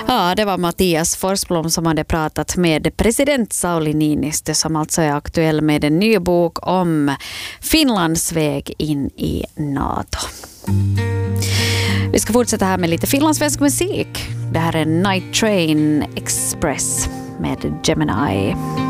Ja, det var Mattias Forsblom som hade pratat med president Sauli Niinistö som alltså är aktuell med en ny bok om Finlands väg in i NATO. Vi ska fortsätta här med lite finlandssvensk musik. Det här är Night Train Express med Gemini.